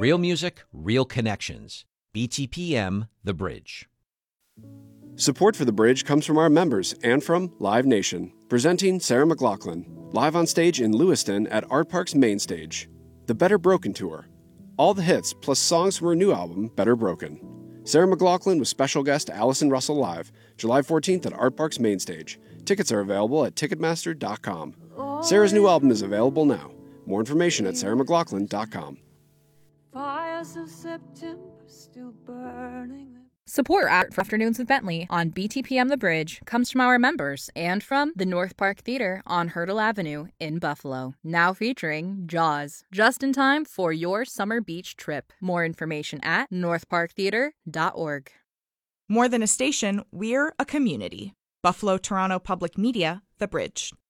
Real music, real connections. BTPM The Bridge. Support for The Bridge comes from our members and from Live Nation, presenting Sarah McLachlan, live on stage in Lewiston at Art Park's main stage. The Better Broken Tour. All the hits, plus songs from her new album, Better Broken. Sarah McLachlan with special guest Allison Russell live, July 14th at Art Park's main stage. Tickets are available at Ticketmaster.com. Sarah's new album is available now. More information at sarahmclachlan.com. Fires of September still burning. Support for Afternoons with Bentley on BTPM The Bridge comes from our members and from the North Park Theater on Hurdle Avenue in Buffalo. Now featuring Jaws, just in time for your summer beach trip. More information at northparktheater.org. More than a station, we're a community. Buffalo Toronto Public Media, The Bridge.